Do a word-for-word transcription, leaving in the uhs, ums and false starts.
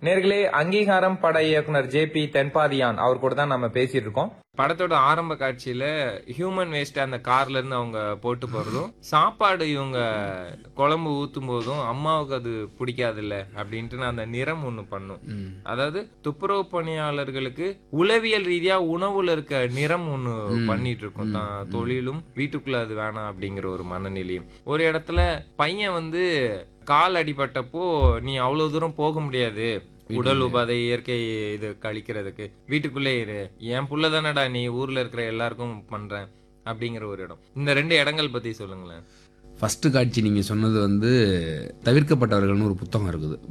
நேர்களே, அங்கீகாரம் பட இயக்குனர் ஜே பி தென்பாதியான் அவர் கூட தான் நம்ம பேசிட்டு இருக்கோம். படத்தோட ஆரம்ப காட்சியில ஹியூமன் வேஸ்ட் அந்த கார்ல இருந்து அவங்க போட்டு போறதும், சாப்பாடு இவங்க குழம்பு ஊத்தும் போதும் அம்மாவுக்கு அது பிடிக்காது இல்ல அப்படின்ட்டு அந்த நிறம் ஒண்ணு பண்ணும். அதாவது துப்புரவு பணியாளர்களுக்கு உளவியல் ரீதியா உணவுல இருக்க நிறம் ஒண்ணு பண்ணிட்டு இருக்கும். தான் தொழிலும் வீட்டுக்குள்ள அது வேணாம் அப்படிங்கிற ஒரு மனநிலையும். ஒரு இடத்துல பையன் வந்து கால் அடிபட்டப்போ நீ அவ்வளவு தூரம் போக முடியாது, உடல் உபாதை இயற்கை இது கழிக்கிறதுக்கு வீட்டுக்குள்ளே இரு, என் புள்ள தானடா நீ, ஊர்ல இருக்கிற எல்லாருக்கும் பண்றேன் அப்படிங்கிற ஒரு இடம். இந்த ரெண்டு இடங்கள் பத்தி சொல்லுங்களேன். ஃபர்ஸ்ட் காட்சி நீங்க சொன்னது வந்து தவிர்க்கப்பட்டவர்கள்னு ஒரு புத்தகம் இருக்குது.